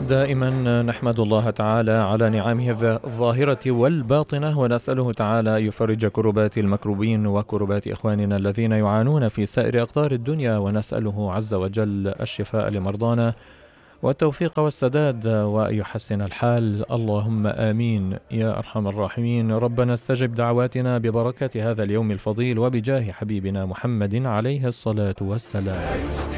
دائما نحمد الله تعالى على نعمه الظاهرة والباطنة، ونسأله تعالى يفرج كربات المكروبين وكربات إخواننا الذين يعانون في سائر أقطار الدنيا، ونسأله عز وجل الشفاء لمرضانا والتوفيق والسداد ويحسن الحال، اللهم آمين يا أرحم الراحمين. ربنا استجب دعواتنا ببركة هذا اليوم الفضيل وبجاه حبيبنا محمد عليه الصلاة والسلام.